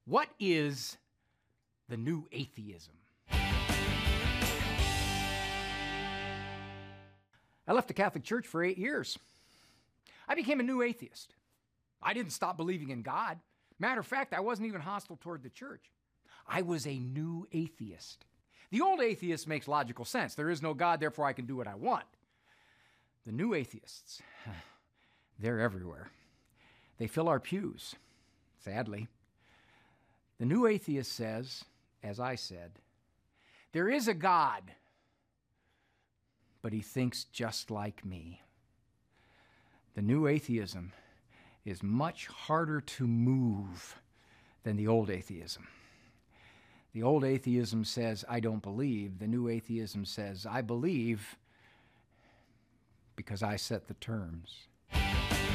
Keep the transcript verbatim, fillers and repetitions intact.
What is the new atheism? I left the Catholic Church for eight years. I became a new atheist. I didn't stop believing in God. Matter of fact, I wasn't even hostile toward the church. I was a new atheist. The old atheist makes logical sense. There is no God, therefore I can do what I want. The new atheists, they're everywhere. They fill our pews, sadly. The new atheist says, as I said, there is a God, but he thinks just like me. The new atheism is much harder to move than the old atheism. The old atheism says, I don't believe. The new atheism says, I believe because I set the terms.